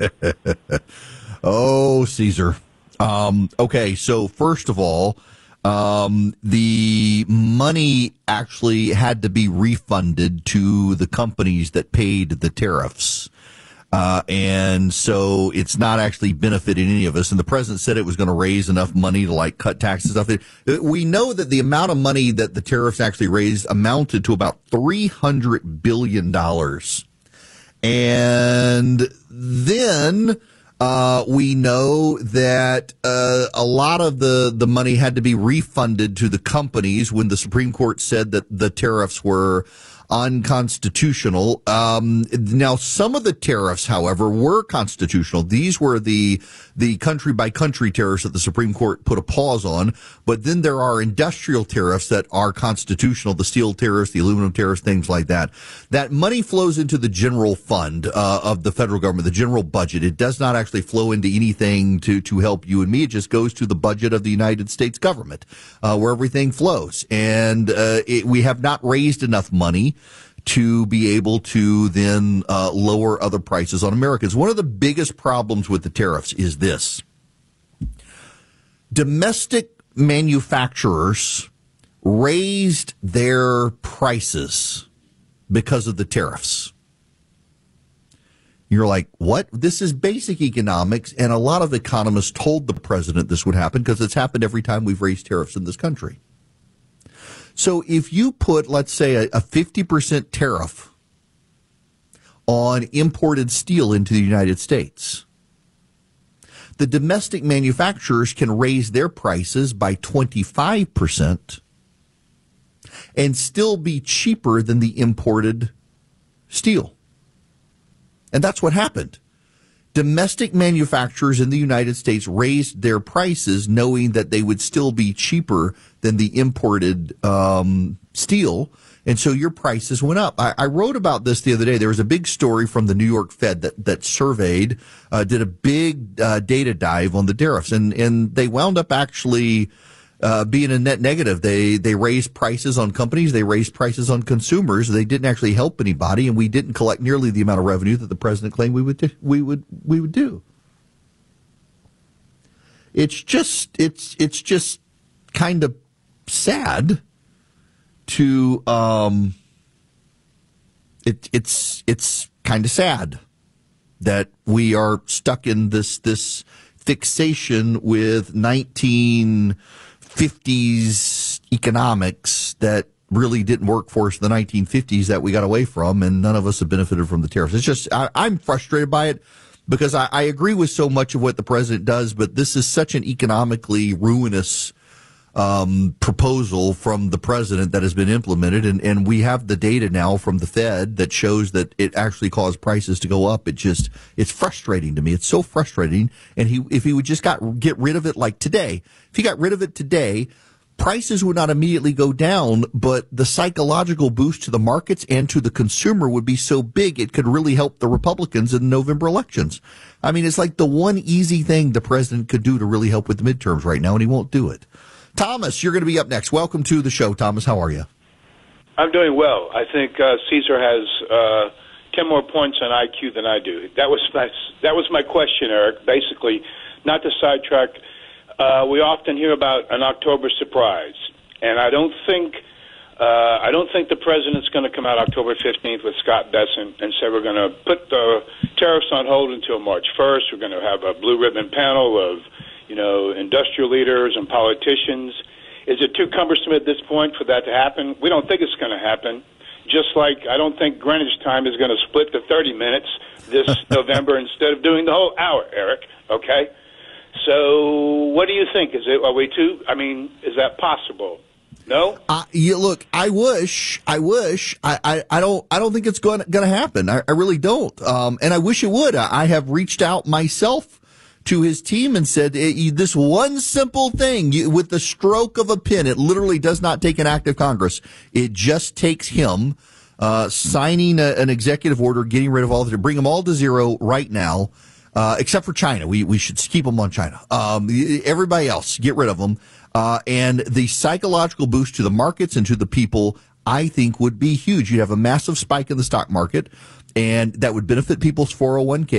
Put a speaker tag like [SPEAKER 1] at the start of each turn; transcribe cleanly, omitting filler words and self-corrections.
[SPEAKER 1] Oh, Caesar. Okay, so first of all, the money actually had to be refunded to the companies that paid the tariffs. And so it's not actually benefiting any of us. And the president said it was going to raise enough money to like cut taxes and stuff. We know that the amount of money that the tariffs actually raised amounted to about $300 billion. And then we know that a lot of the money had to be refunded to the companies when the Supreme Court said that the tariffs were unconstitutional. Now, some of the tariffs, however, were constitutional. These were the country by country tariffs that the Supreme Court put a pause on. But then there are industrial tariffs that are constitutional, the steel tariffs, the aluminum tariffs, things like that. That money flows into the general fund of the federal government, the general budget. It does not actually flow into anything to help you and me. It just goes to the budget of the United States government, where everything flows. And we have not raised enough money to be able to then lower other prices on Americans. One of the biggest problems with the tariffs is this. Domestic manufacturers raised their prices because of the tariffs. You're like, what? This is basic economics, and a lot of economists told the president this would happen because it's happened every time we've raised tariffs in this country. So if you put, let's say, a 50% tariff on imported steel into the United States, the domestic manufacturers can raise their prices by 25% and still be cheaper than the imported steel. And that's what happened. Domestic manufacturers in the United States raised their prices knowing that they would still be cheaper than the imported steel. And so your prices went up. I wrote about this the other day. There was a big story from the New York Fed that surveyed, did a big data dive on the tariffs. And they wound up actually being a net negative. They raised prices on companies. They raised prices on consumers. They didn't actually help anybody, and we didn't collect nearly the amount of revenue that the president claimed we would do. It's just kind of sad to it's kind of sad that we are stuck in this fixation with 1950s economics that really didn't work for us in the 1950s that we got away from, and none of us have benefited from the tariffs. It's just, I'm frustrated by it because I agree with so much of what the president does, but this is such an economically ruinous proposal from the president that has been implemented, and we have the data now from the Fed that shows that it actually caused prices to go up. It's frustrating to me. It's so frustrating. And if he would just get rid of it like today, if he got rid of it today, prices would not immediately go down, but the psychological boost to the markets and to the consumer would be so big it could really help the Republicans in the November elections. I mean, it's like the one easy thing the president could do to really help with the midterms right now, and he won't do it. Thomas, you're going to be up next. Welcome to the show, Thomas. How are you?
[SPEAKER 2] I'm doing well. I think Caesar has 10 more points on IQ than I do. That was my question, Eric. Basically, not to sidetrack, we often hear about an October surprise, and I don't think the president's going to come out October 15th with Scott Bessent and say we're going to put the tariffs on hold until March 1st. We're going to have a blue ribbon panel of industrial leaders and politicians. Is it too cumbersome at this point for that to happen? We don't think it's going to happen. Just like I don't think Greenwich time is going to split to 30 minutes this November instead of doing the whole hour, Eric. Okay? So what do you think? Is that possible? No?
[SPEAKER 1] Look, I wish. I don't think it's going to happen. I really don't. And I wish it would. I have reached out myself to his team and said, this one simple thing, with the stroke of a pen, it literally does not take an act of Congress. It just takes him signing an executive order, getting rid of all of it, bring them all to zero right now, except for China. We should keep them on China. Everybody else, get rid of them. And the psychological boost to the markets and to the people, I think, would be huge. You'd have a massive spike in the stock market, and that would benefit people's 401k.